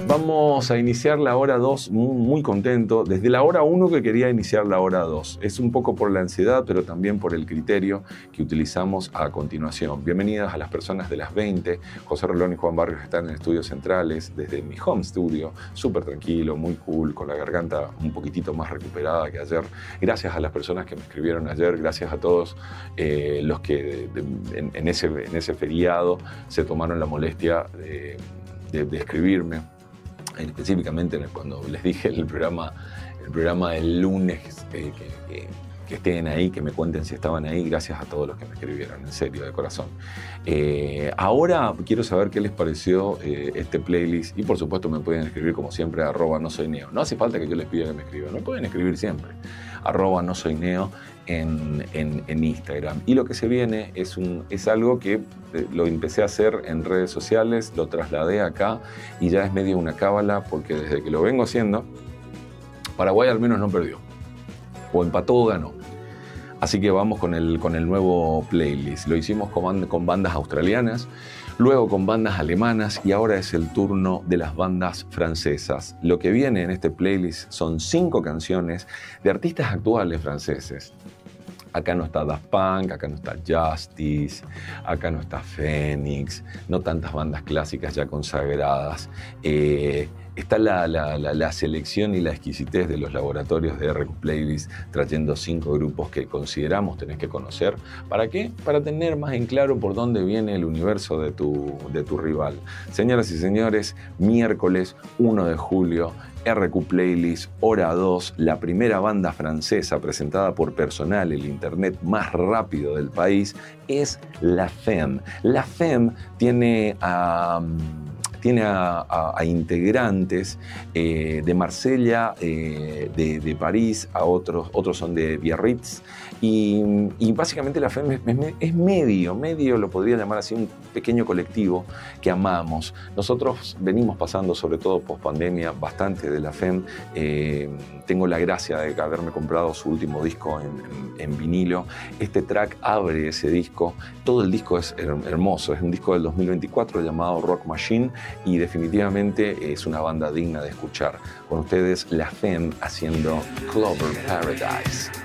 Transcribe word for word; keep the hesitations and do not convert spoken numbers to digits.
Vamos a iniciar la hora dos muy, muy contento. Desde la hora uno que quería iniciar la hora dos. Es un poco por la ansiedad, pero también por el criterio que utilizamos a continuación. Bienvenidas a las personas de las veinte. José Rolón y Juan Vargas están en estudios centrales, desde mi home studio, súper tranquilo, muy cool, con la garganta un poquitito más recuperada que ayer. Gracias a las personas que me escribieron ayer, gracias a todos eh, los que de, de, en, en, ese, en ese feriado se tomaron la molestia de, de, de escribirme. Específicamente cuando les dije el programa, el programa del lunes, que, que, que estén ahí, que me cuenten si estaban ahí. Gracias a todos los que me escribieron, en serio, de corazón. Eh, ahora quiero saber qué les pareció eh, este playlist, y por supuesto me pueden escribir como siempre a arroba no soy neo. No hace falta que yo les pida que me escriban, me pueden escribir siempre. Arroba no soy neo en, en, en Instagram. Y lo que se viene es, un, es algo que eh, lo empecé a hacer en redes sociales, lo trasladé acá y ya es medio una cábala, porque desde que lo vengo haciendo, Paraguay al menos no perdió. O empató o ganó. Así que vamos con el, con el nuevo playlist. Lo hicimos con, con bandas australianas, luego con bandas alemanas y ahora es el turno de las bandas francesas. Lo que viene en este playlist son cinco canciones de artistas actuales franceses. Acá no está Daft Punk, acá no está Justice, acá no está Phoenix, no tantas bandas clásicas ya consagradas. Eh, Está la, la, la, la selección y la exquisitez de los laboratorios de R Q Playlist, trayendo cinco grupos que consideramos tenés que conocer. ¿Para qué? Para tener más en claro por dónde viene el universo de tu, de tu rival. Señoras y señores, miércoles uno de julio, R Q Playlist, hora dos, la primera banda francesa presentada por Personal, el internet más rápido del país, es La F E M. La F E M tiene a... Um, Tiene a, a, a integrantes eh, de Marsella, eh, de, de París, a otros, otros son de Biarritz. Y, y básicamente la F E M es, es medio, medio lo podría llamar así, un pequeño colectivo que amamos. Nosotros venimos pasando, sobre todo post pandemia, bastante de la F E M. Eh, tengo la gracia de haberme comprado su último disco en, en, en vinilo. Este track abre ese disco. Todo el disco es hermoso. Es un disco del dos mil veinticuatro llamado Rock Machine y definitivamente es una banda digna de escuchar. Con ustedes, la F E M haciendo Clover Paradise.